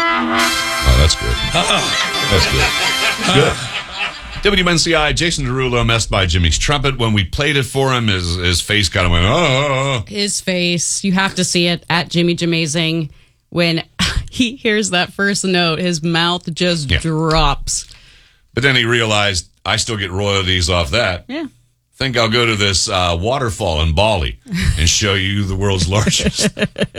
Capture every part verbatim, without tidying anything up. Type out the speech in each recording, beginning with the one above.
Oh, that's good. That's good. Good. W M N C I, Jason Derulo messed by Jimmy's trumpet. When we played it for him, his, his face kind of went, oh. His face. You have to see it at Jimmy Jamazing. When he hears that first note, his mouth just yeah. drops. But then he realized, I still get royalties off that. Yeah. Think I'll go to this uh, waterfall in Bali and show you the world's largest.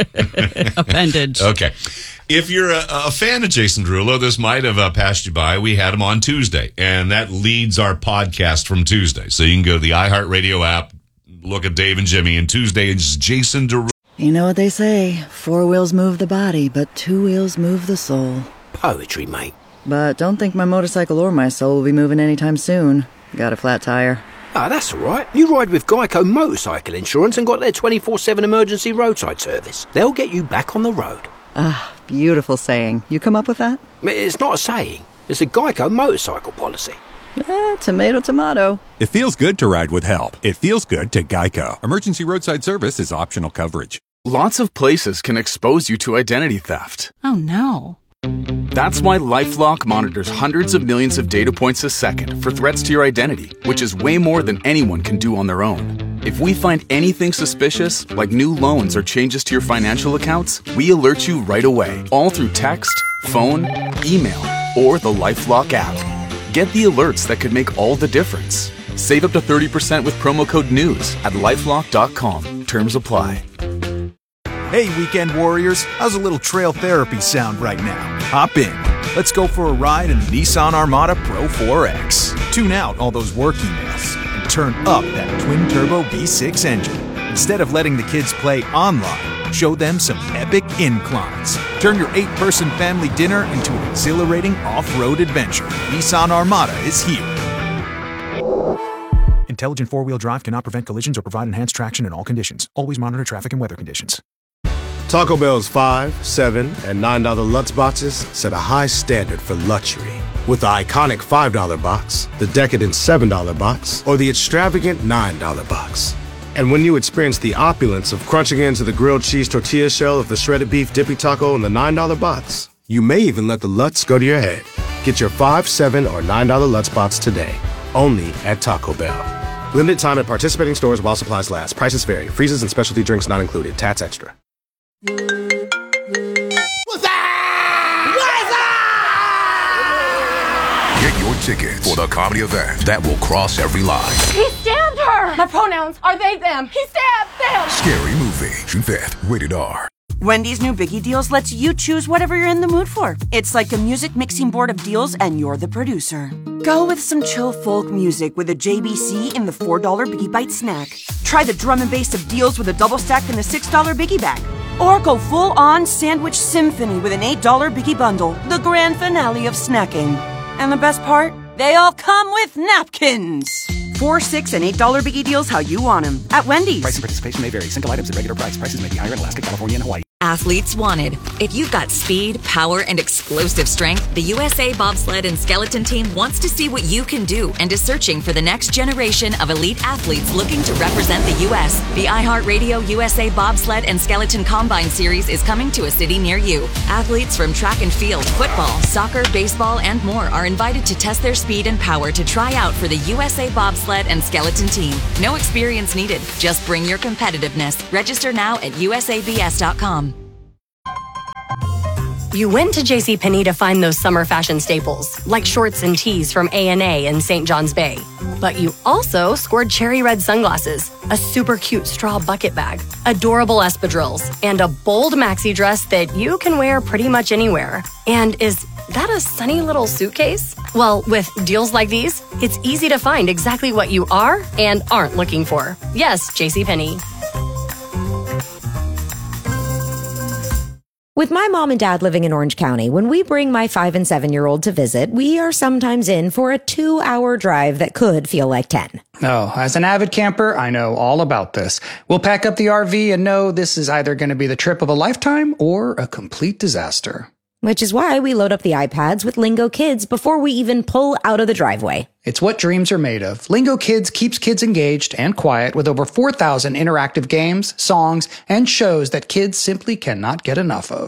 Appendage. Okay. If you're a, a fan of Jason Derulo, this might have uh, passed you by. We had him on Tuesday, and that leads our podcast from Tuesday. So you can go to the iHeartRadio app, look at Dave and Jimmy, and Tuesday is Jason Derulo. You know what they say, four wheels move the body, but two wheels move the soul. Poetry, mate. But don't think my motorcycle or my soul will be moving anytime soon. Got a flat tire. Ah, that's all right. You ride with Geico Motorcycle Insurance and got their twenty-four seven emergency roadside service. They'll get you back on the road. Ah, beautiful saying. You come up with that? It's not a saying. It's a Geico motorcycle policy. Eh, tomato, tomato. It feels good to ride with help. It feels good to Geico. Emergency roadside service is optional coverage. Lots of places can expose you to identity theft. Oh, no. That's why LifeLock monitors hundreds of millions of data points a second for threats to your identity, which is way more than anyone can do on their own. If we find anything suspicious, like new loans or changes to your financial accounts, we alert you right away, all through text, phone, email, or the LifeLock app. Get the alerts that could make all the difference. Save up to thirty percent with promo code NEWS at lifelock dot com. Terms apply. Hey, weekend warriors, how's a little trail therapy sound right now? Hop in. Let's go for a ride in the Nissan Armada Pro four X. Tune out all those work emails and turn up that twin-turbo V six engine. Instead of letting the kids play online, show them some epic inclines. Turn your eight-person family dinner into an exhilarating off-road adventure. Nissan Armada is here. Intelligent four-wheel drive cannot prevent collisions or provide enhanced traction in all conditions. Always monitor traffic and weather conditions. Taco Bell's five, seven, and nine dollar Lutz boxes set a high standard for luxury. With the iconic five dollar box, the decadent seven dollar box, or the extravagant nine dollar box. And when you experience the opulence of crunching into the grilled cheese tortilla shell of the shredded beef dippy taco in the nine dollar box, you may even let the Lutz go to your head. Get your five, seven, or nine dollar Lutz box today, only at Taco Bell. Limited time at participating stores while supplies last. Prices vary. Freezes and specialty drinks not included. Tats extra. What's that? What is that? Get your tickets for the comedy event that will cross every line. He stabbed her! My pronouns are they, them. He stabbed them! Scary Movie, June fifth, rated R. Wendy's new Biggie Deals lets you choose whatever you're in the mood for. It's like a music mixing board of deals, and you're the producer. Go with some chill folk music with a J B C in the four dollar Biggie Bite snack. Try the drum and bass of deals with a double stack in the six dollar Biggie Bag. Or go full-on sandwich symphony with an eight dollar Biggie Bundle, the grand finale of snacking. And the best part? They all come with napkins. Four, six, and eight dollar Biggie Deals how you want them at Wendy's. Price and participation may vary. Single items at regular price. Prices may be higher in Alaska, California, and Hawaii. Athletes wanted. If you've got speed, power, and explosive strength, the U S A Bobsled and Skeleton Team wants to see what you can do and is searching for the next generation of elite athletes looking to represent the U S The iHeartRadio U S A Bobsled and Skeleton Combine Series is coming to a city near you. Athletes from track and field, football, soccer, baseball, and more are invited to test their speed and power to try out for the U S A Bobsled and Skeleton Team. No experience needed. Just bring your competitiveness. Register now at U S A B S dot com. You went to JCPenney to find those summer fashion staples, like shorts and tees from A and A in Saint John's Bay. But you also scored cherry red sunglasses, a super cute straw bucket bag, adorable espadrilles, and a bold maxi dress that you can wear pretty much anywhere. And is that a sunny little suitcase? Well, with deals like these, it's easy to find exactly what you are and aren't looking for. Yes, JCPenney. With my mom and dad living in Orange County, when we bring my five and seven-year-old to visit, we are sometimes in for a two-hour drive that could feel like ten. Oh, as an avid camper, I know all about this. We'll pack up the R V and know this is either going to be the trip of a lifetime or a complete disaster. Which is why we load up the iPads with Lingo Kids before we even pull out of the driveway. It's what dreams are made of. Lingo Kids keeps kids engaged and quiet with over four thousand interactive games, songs, and shows that kids simply cannot get enough of.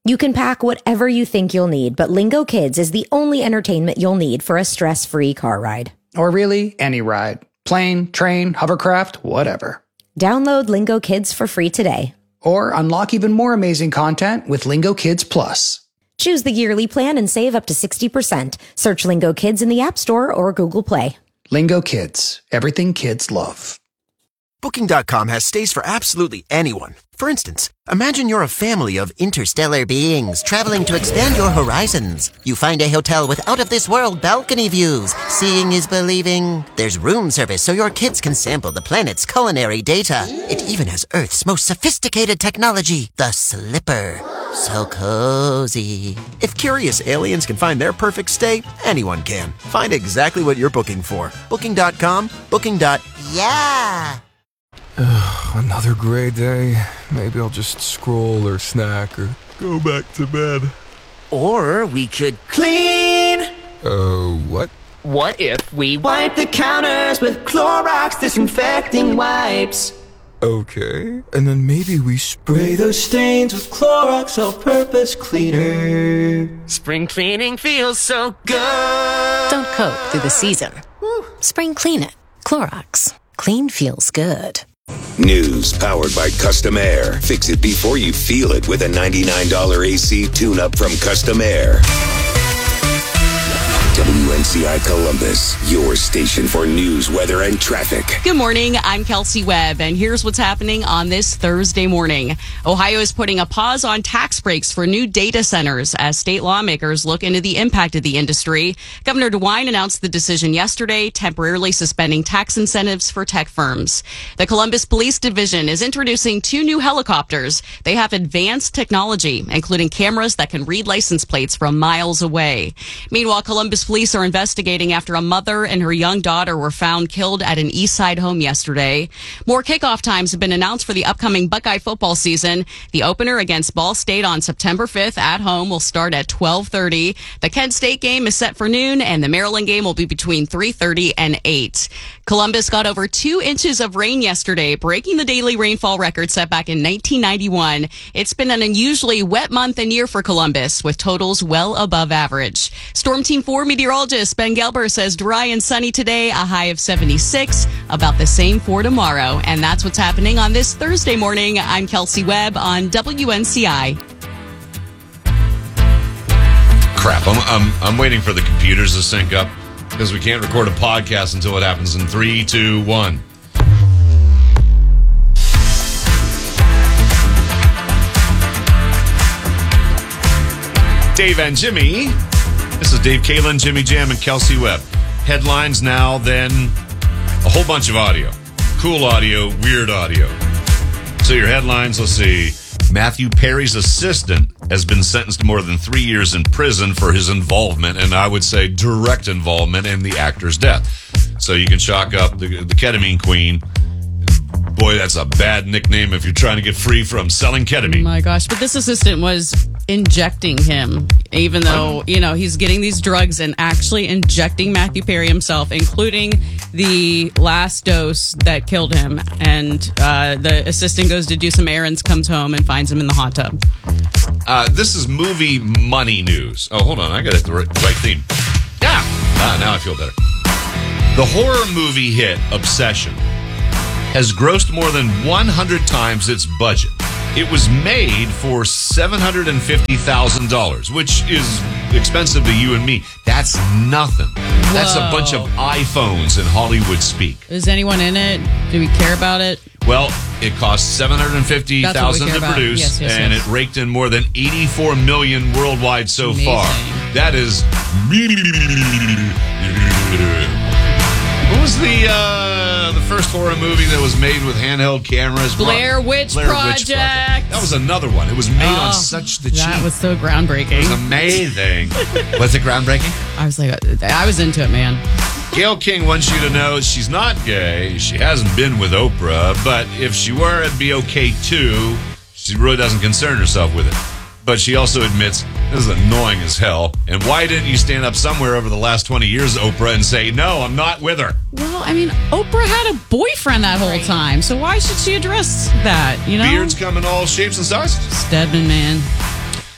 You can pack whatever you think you'll need, but Lingo Kids is the only entertainment you'll need for a stress-free car ride. Or really, any ride. Plane, train, hovercraft, whatever. Download Lingo Kids for free today. Or unlock even more amazing content with Lingo Kids Plus. Choose the yearly plan and save up to sixty percent. Search Lingo Kids in the App Store or Google Play. Lingo Kids. Everything kids love. Booking dot com has stays for absolutely anyone. For instance, imagine you're a family of interstellar beings traveling to expand your horizons. You find a hotel with out-of-this-world balcony views. Seeing is believing. There's room service so your kids can sample the planet's culinary data. It even has Earth's most sophisticated technology, the Slipper. So cozy. If curious aliens can find their perfect stay, anyone can. Find exactly what you're booking for. Booking dot com, booking. Yeah. Another gray day. Maybe I'll just scroll or snack or go back to bed. Or we could clean. Uh, what? What if we wipe the counters with Clorox disinfecting wipes? Okay, and then maybe we spray those stains with Clorox all-purpose cleaner. Spring cleaning feels so good. Don't coat through the season. Spring clean it. Clorox. Clean feels good. News powered by Custom Air. Fix it before you feel it with a ninety-nine dollars A C tune-up from Custom Air. W N C I Columbus, your station for news, weather, and traffic. Good morning. I'm Kelsey Webb, and here's what's happening on this Thursday morning. Ohio is putting a pause on tax breaks for new data centers as state lawmakers look into the impact of the industry. Governor DeWine announced the decision yesterday, temporarily suspending tax incentives for tech firms. The Columbus Police Division is introducing two new helicopters. They have advanced technology, including cameras that can read license plates from miles away. Meanwhile, Columbus Police are investigating after a mother and her young daughter were found killed at an East Side home yesterday. More kickoff times have been announced for the upcoming Buckeye football season. The opener against Ball State on September fifth at home will start at twelve thirty. The Kent State game is set for noon, and the Maryland game will be between three thirty and eight. Columbus got over two inches of rain yesterday, breaking the daily rainfall record set back in nineteen ninety-one. It's been an unusually wet month and year for Columbus, with totals well above average. Storm Team four meteorologist Ben Gelber says dry and sunny today, a high of seventy-six, about the same for tomorrow. And that's what's happening on this Thursday morning. I'm Kelsey Webb on W N C I. Crap, I'm, I'm, I'm waiting for the computers to sync up because we can't record a podcast until it happens in three, two, one. Dave and Jimmy. This is Dave Kalen, Jimmy Jam, and Kelsey Webb. Headlines now, then a whole bunch of audio. Cool audio, weird audio. So your headlines, let's see. Matthew Perry's assistant has been sentenced to more than three years in prison for his involvement, and I would say direct involvement in the actor's death. So you can chalk up the, the ketamine queen. Boy, that's a bad nickname if you're trying to get free from selling ketamine. Oh my gosh, but this assistant was injecting him, even though, you know, he's getting these drugs and actually injecting Matthew Perry himself, including the last dose that killed him. And uh, the assistant goes to do some errands, comes home, and finds him in the hot tub. Uh, this is movie money news. Oh, hold on. I got it the right, right theme. Yeah. Ah, now I feel better. The horror movie hit Obsession has grossed more than one hundred times its budget. It was made for seven hundred fifty thousand dollars, which is expensive to you and me. That's nothing. Whoa. That's a bunch of iPhones in Hollywood speak. Is anyone in it? Do we care about it? Well, it cost seven hundred fifty thousand dollars to produce, yes, yes, and yes. it raked in more than eighty-four million dollars worldwide so Amazing. far. That is... What was the uh, the first horror movie that was made with handheld cameras? Blair Witch, Blair Project. Witch Project. That was another one. It was made oh, on such the cheap. That was so groundbreaking. It was amazing. Was it groundbreaking? I was like, I was into it, man. Gayle King wants you to know she's not gay. She hasn't been with Oprah, but if she were, it'd be okay too. She really doesn't concern herself with it. But she also admits this is annoying as hell. And why didn't you stand up somewhere over the last twenty years, Oprah, and say, no, I'm not with her? Well, I mean, Oprah had a boyfriend that whole time, so why should she address that, you know? Beards come in all shapes and sizes. Stedman, man.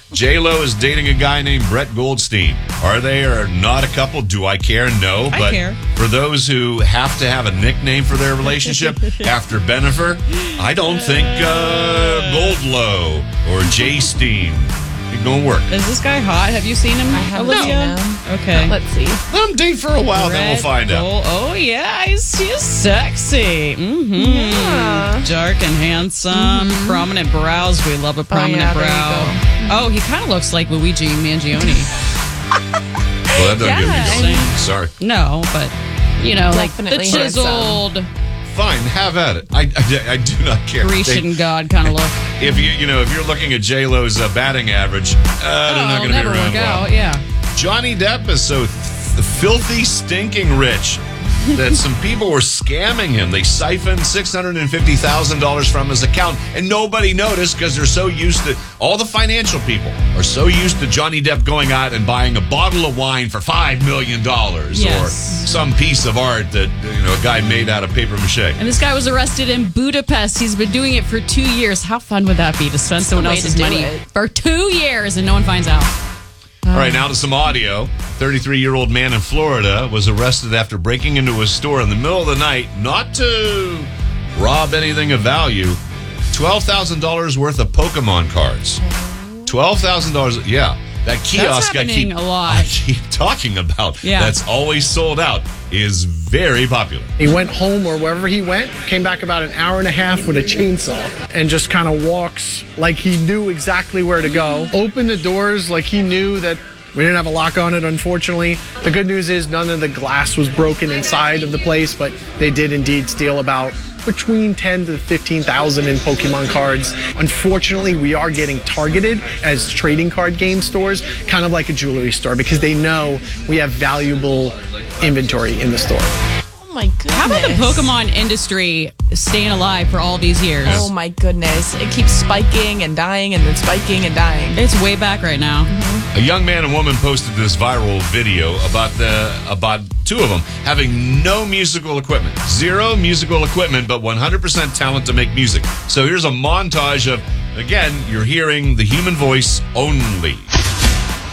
J-Lo is dating a guy named Brett Goldstein. Are they or not a couple? Do I care? No. I but care. For those who have to have a nickname for their relationship after Benifer, I don't think uh, Goldlow or J-Steen is going to work. Is this guy hot? Have you seen him? I haven't Olivia? seen him. Okay. Let's see. Let him date for a while, then we'll find out. Gold- Oh, yeah. He's, he's sexy. Mm-hmm. Yeah. Dark and handsome. Mm-hmm. Prominent brows. We love a prominent yeah, there you brow. Oh, he kind of looks like Luigi Mangione. Well, that doesn't Yeah, give me I going. mean- Sorry. No, but, you know, like the Definitely chiseled Fine, have at it. I, I, I do not care. Grecian They- god kind of look. If you you know if you're looking at J Lo's uh, batting average, uh, they're not Oh, going to be never around work well. out, yeah. Johnny Depp is so th- filthy, stinking rich that some people were scamming him. They siphoned six hundred fifty thousand dollars from his account, and nobody noticed because they're so used to, all the financial people are so used to Johnny Depp going out and buying a bottle of wine for five million dollars Yes. or some piece of art that, you know, a guy made out of paper mache. And this guy was arrested in Budapest. He's been doing it for two years. How fun would that be to spend someone way to else's do money it. for two years and no one finds out? All right, now to some audio. thirty-three-year-old man in Florida was arrested after breaking into a store in the middle of the night, not to rob anything of value, twelve thousand dollars worth of Pokemon cards. twelve thousand dollars, yeah. That kiosk I happening keep, a lot. I keep talking about, Yeah. that's always sold out, is very popular. He went home or wherever he went, came back about an hour and a half with a chainsaw and just kind of walks like he knew exactly where to go. Opened the doors like he knew that we didn't have a lock on it, unfortunately. The good news is none of the glass was broken inside of the place, but they did indeed steal about between ten to fifteen thousand in Pokemon cards. Unfortunately, we are getting targeted as trading card game stores, kind of like a jewelry store, because they know we have valuable inventory in the store. Oh my goodness. How about the Pokemon industry staying alive for all these years? Oh my goodness. It keeps spiking and dying and then spiking and dying. It's way back right now. A young man and woman posted this viral video about the about two of them having no musical equipment, zero musical equipment, but one hundred percent talent to make music. So here's a montage of, again, you're hearing the human voice only.